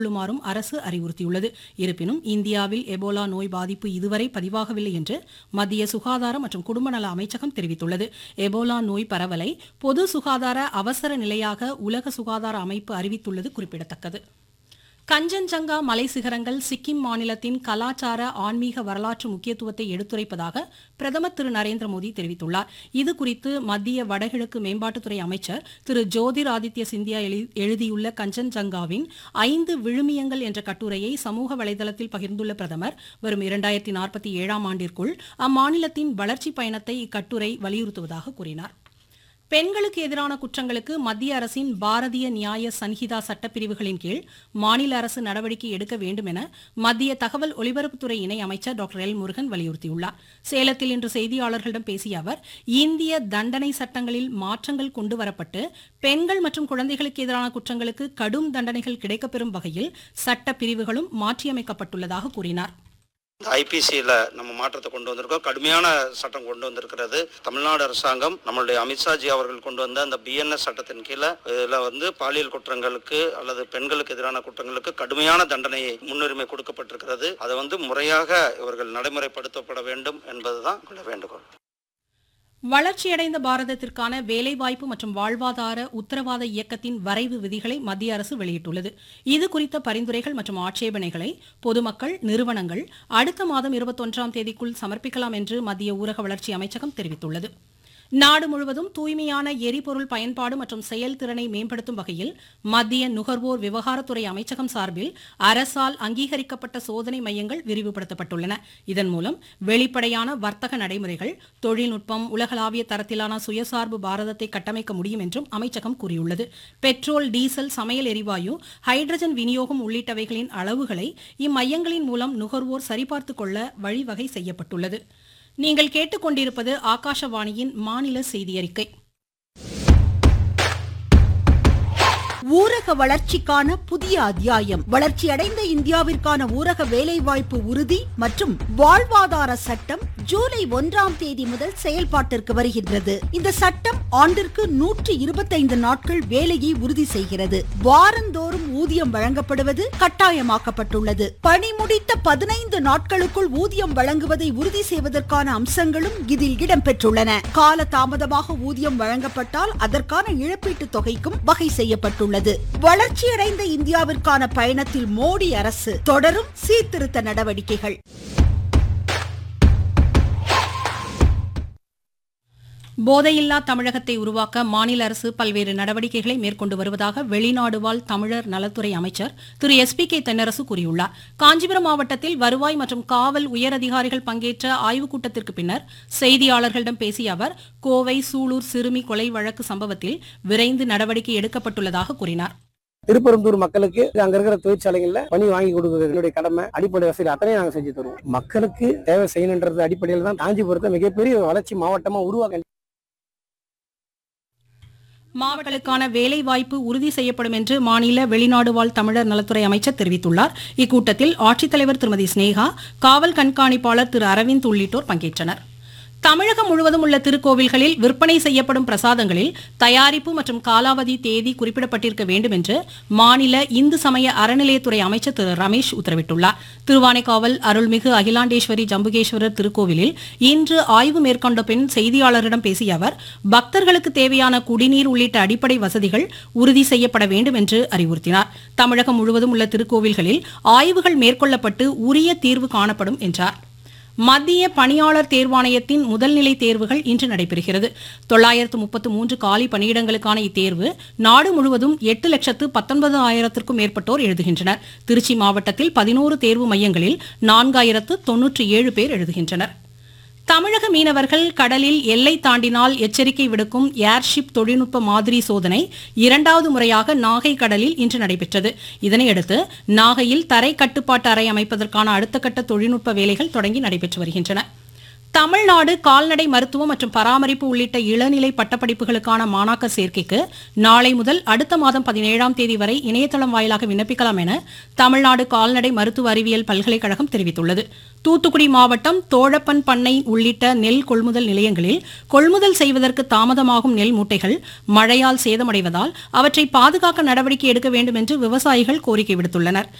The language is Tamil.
கொள்ளுமாறும் அரசு அறிவுறுத்தியுள்ளது. இருப்பினும் இந்தியாவில் எபோலா நோய் பாதிப்பு இதுவரை பதிவாகவில்லை என்று மத்திய சுகாதார மற்றும் குடும்ப நல அமைச்சகம் தெரிவித்துள்ளது. எபோலா நோய் பரவலை பொது சுகாதார அவசர நிலையாக உலக சுகாதார அமைப்பு அறிவித்துள்ளது குறிப்பிடத்தக்கது. கஞ்சன்ஜங்கா மலை சிகரங்கள் சிக்கிம் மாநிலத்தின் கலாச்சார ஆன்மீக வரலாற்று முக்கியத்துவத்தை எடுத்துரைப்பதாக பிரதமர் திரு நரேந்திர மோடி தெரிவித்துள்ளார். இதுகுறித்து மத்திய வடகிழக்கு மேம்பாட்டுத்துறை அமைச்சர் திரு ஜோதிர் ஆதித்ய சிந்தியா எழுதியுள்ள கஞ்சன்ஜங்காவின் 5 விழுமியங்கள் என்ற கட்டுரையை சமூக வலைதளத்தில் பகிர்ந்துள்ள பிரதமர் வரும் 2047ஆம் ஆண்டிற்குள் அம்மாநிலத்தின் வளர்ச்சி பயணத்தை இக்கட்டுரை வலியுறுத்துவதாக கூறினார். பெண்களுக்கு எதிரான குற்றங்களுக்கு மத்திய அரசின் பாரதிய நியாய சன்ஹிதா சட்டப்பிரிவுகளின் கீழ் மாநில அரசு நடவடிக்கை எடுக்க வேண்டும் என மத்திய தகவல் ஒலிபரப்புத்துறை இணை அமைச்சர் டாக்டர் எல் முருகன் வலியுறுத்தியுள்ளார். சேலத்தில் இன்று செய்தியாளர்களிடம் பேசிய அவர், இந்திய தண்டனை சட்டங்களில் மாற்றங்கள் கொண்டுவரப்பட்டு பெண்கள் மற்றும் குழந்தைகளுக்கு எதிரான குற்றங்களுக்கு கடும் தண்டனைகள் கிடைக்கப்பெறும் வகையில் சட்டப்பிரிவுகளும் மாற்றியமைக்கப்பட்டுள்ளதாக கூறினார். ஐபிசியில் நம்ம மாற்றத்தை கொண்டு வந்திருக்கோம். கடுமையான சட்டம் கொண்டு வந்திருக்கிறது தமிழ்நாடு அரசாங்கம். நம்மளுடைய அமித்ஷாஜி அவர்கள் கொண்டு வந்த அந்த பிஎன்எஸ் சட்டத்தின் கீழே இதில் பாலியல் குற்றங்களுக்கு அல்லது பெண்களுக்கு எதிரான குற்றங்களுக்கு கடுமையான தண்டனை முன்னுரிமை கொடுக்கப்பட்டிருக்கிறது. அதை முறையாக இவர்கள் நடைமுறைப்படுத்தப்பட வேண்டும் என்பதுதான் வேண்டுகோள். வளர்ச்சியடைந்த பாரதத்திற்கான வேலைவாய்ப்பு மற்றும் வாழ்வாதார உத்தரவாத இயக்கத்தின் வரைவு விதிகளை மத்திய அரசு வெளியிட்டுள்ளது. இதுகுறித்த பரிந்துரைகள் மற்றும் ஆட்சேபனைகளை பொதுமக்கள், நிறுவனங்கள் அடுத்த மாதம் 21ஆம் தேதிக்குள் சமர்ப்பிக்கலாம் என்று மத்திய ஊரக வளர்ச்சி அமைச்சகம் தெரிவித்துள்ளது. நாடு முழுவதும் தூய்மையான எரிபொருள் பயன்பாடு மற்றும் செயல்திறனை மேம்படுத்தும் வகையில் மத்திய நுகர்வோர் விவகாரத்துறை அமைச்சகம் சார்பில் அரசால் அங்கீகரிக்கப்பட்ட சோதனை மையங்கள் விரிவுபடுத்தப்பட்டுள்ளன. இதன் மூலம் வெளிப்படையான வர்த்தக நடைமுறைகள், தொழில்நுட்பம், உலகளாவிய தரத்திலான சுயசார்பு பாரதத்தை கட்டமைக்க முடியும் என்றும் அமைச்சகம் கூறியுள்ளது. பெட்ரோல், டீசல், சமையல் எரிவாயு, ஹைட்ரஜன் விநியோகம் உள்ளிட்டவைகளின் அளவுகளை இம்மையங்களின் மூலம் நுகர்வோர் சரிபார்த்துக் கொள்ள வழிவகை செய்யப்பட்டுள்ளது. நீங்கள் கேட்டுக்கொண்டிருப்பது ஆகாஷவாணியின் மாநில செய்தி அறிக்கை. ஊரக வளர்ச்சிக்கான புதிய அத்தியாயம். வளர்ச்சியடைந்த இந்தியாவிற்கான ஊரக வேலைவாய்ப்பு உறுதி மற்றும் வாழ்வாதார சட்டம் ஜூலை 1ஆம் தேதி முதல் செயல்பாட்டிற்கு வருகின்றது. இந்த சட்டம் ஆண்டிற்கு 125 நாட்கள் வேலையை உறுதி செய்கிறது. வாரந்தோறும் ஊதியம் வழங்கப்படுவது கட்டாயமாக்கப்பட்டுள்ளது. பணி முடித்த 15 நாட்களுக்குள் ஊதியம் வழங்குவதை உறுதி செய்வதற்கான அம்சங்களும் இதில் இடம்பெற்றுள்ளன. கால தாமதமாக ஊதியம் வழங்கப்பட்டால் அதற்கான இழப்பீட்டுத் தொகைக்கும் வகை செய்யப்பட்டுள்ளது. வளர்ச்சியடைந்த இந்தியாவிற்கான பயணத்தில் மோடி அரசு தொடரும் சீர்திருத்த நடவடிக்கைகள். போதையில்லா தமிழகத்தை உருவாக்க மாநில அரசு பல்வேறு நடவடிக்கைகளை மேற்கொண்டு வருவதாக வெளிநாடு வாழ் தமிழர் நலத்துறை அமைச்சர் திரு SP-K தென்னரசு கூறியுள்ளார். காஞ்சிபுரம் மாவட்டத்தில் வருவாய் மற்றும் காவல் உயரதிகாரிகள் பங்கேற்ற ஆய்வுக் கூட்டத்திற்கு பின்னர் செய்தியாளர்களிடம் பேசிய அவர், கோவை சூலூர் சிறுமி கொலை வழக்கு சம்பவத்தில் விரைந்து நடவடிக்கை எடுக்கப்பட்டுள்ளதாக கூறினார். திருப்பரம்பூர் மக்களுக்கு அங்க இருக்கிற தொழிற்சாலைகள்ல பணி வாங்கி கொடுக்கிறது என்னுடைய கடமை. அடிப்படை வசதி அத்தனை நாங்க செஞ்சு தருவோம். மக்களுக்கு தேவை செய்யணுன்றது அடிப்படையில் தான் காஞ்சிபுரத்தை மிகப்பெரிய வளர்ச்சி மாவட்டமா உருவாக்க. மாவட்டங்களுக்கான வேலை வாய்ப்பு உறுதி செய்யப்படும் என்று மாநில வெளிநாடு வாழ் தமிழர் நலத்துறை அமைச்சர் தெரிவித்துள்ளார். இக்கூட்டத்தில் ஆட்சித்தலைவர் திருமதி ஸ்னேகா, காவல் கண்காணிப்பாளர் திரு அரவிந்த் உள்ளிட்டோர் பங்கேற்றனர். தமிழகம் முழுவதும் உள்ள திருக்கோவில்களில் விற்பனை செய்யப்படும் பிரசாதங்களில் தயாரிப்பு மற்றும் காலாவதி தேதி குறிப்பிடப்பட்டிருக்க வேண்டும் என்று மாநில இந்து சமய அறநிலையத்துறை அமைச்சர் திரு ரமேஷ் உத்தரவிட்டுள்ளார். திருவானைக்காவல் அருள்மிகு அகிலாண்டேஸ்வரி ஜம்புகேஸ்வரர் திருக்கோவிலில் இன்று ஆய்வு மேற்கொண்ட பின் செய்தியாளரிடம் பேசிய அவர், பக்தர்களுக்கு தேவையான குடிநீர் உள்ளிட்ட அடிப்படை வசதிகள் உறுதி செய்யப்பட வேண்டும் என்று அறிவுறுத்தினார். தமிழகம் முழுவதும் உள்ள திருக்கோவில்களில் ஆய்வுகள் மேற்கொள்ளப்பட்டு உரிய தீர்வு காணப்படும் என்றார். மத்திய பணியாளர் தேர்வாணையத்தின் முதல்நிலை தேர்வுகள் இன்று நடைபெறுகிறது. 933 காலி பணியிடங்களுக்கான இத்தேர்வு நாடு முழுவதும் 8,19,000க்கும் மேற்பட்டோர் எழுதுகின்றனர். திருச்சி மாவட்டத்தில் 11 தேர்வு மையங்களில் 4,097 பேர் எழுதுகின்றனர். தமிழக மீனவர்கள் கடலில் எல்லை தாண்டினால் எச்சரிக்கை விடுக்கும் ஏர்ஷிப் தொழில்நுட்ப மாதிரி சோதனை 2வது முறையாக நாகை கடலில் இன்று நடைபெற்றது. இதனையடுத்து நாகையில் தரை கட்டுப்பாட்டு அறை அமைப்பதற்கான அடுத்த கட்ட தொழில்நுட்ப வேலைகள் தொடங்கி நடைபெற்று வருகின்றன. தமிழ்நாடு கால்நடை மருத்துவம் மற்றும் பராமரிப்பு உள்ளிட்ட இளநிலை பட்டப்படிப்புகளுக்கான மாணாக்கர் சேர்க்கைக்கு நாளை முதல் அடுத்த மாதம் 17ஆம் தேதி வரை இணையதளம் வாயிலாக விண்ணப்பிக்கலாம் என தமிழ்நாடு கால்நடை மருத்துவ அறிவியல் பல்கலைக்கழகம் தெரிவித்துள்ளது. தூத்துக்குடி மாவட்டம் தோழப்பன் பண்ணை உள்ளிட்ட நெல் கொள்முதல் நிலையங்களில் கொள்முதல் செய்வதற்கு தாமதமாகும் நெல் மூட்டைகள் மழையால் சேதமடைவதால் அவற்றை பாதுகாக்க நடவடிக்கை எடுக்க வேண்டும் என்று விவசாயிகள் கோரிக்கை விடுத்துள்ளனர்.